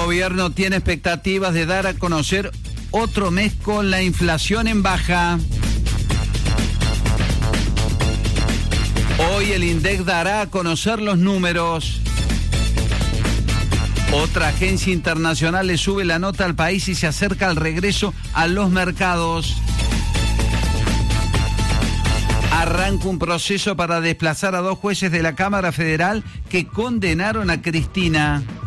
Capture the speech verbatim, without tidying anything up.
gobierno tiene expectativas de dar a conocer otro mes con la inflación en baja. Hoy el INDEC dará a conocer los números. Otra agencia internacional le sube la nota al país y se acerca al regreso a los mercados. Arranca un proceso para desplazar a dos jueces de la Cámara Federal que condenaron a Cristina.